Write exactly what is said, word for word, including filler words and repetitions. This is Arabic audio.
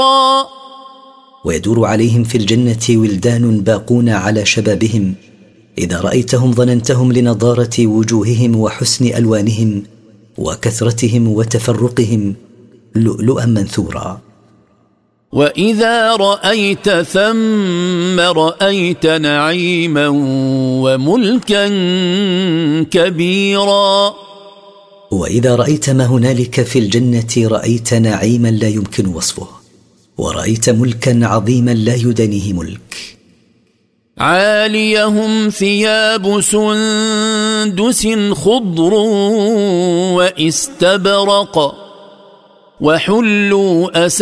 ويدور عليهم في الجنة ولدان باقون على شبابهم، إذا رأيتهم ظننتهم لنضارة وجوههم وحسن ألوانهم وكثرتهم وتفرقهم لؤلؤا منثورا. وإذا رأيت ثم رأيت نعيما وملكا كبيرا. وإذا رأيت ما هنالك في الجنة رأيت نعيما لا يمكن وصفه، ورأيت ملكا عظيما لا يدانيه ملك. عاليهم ثياب سندس خضر واستبرق وحلوا أساور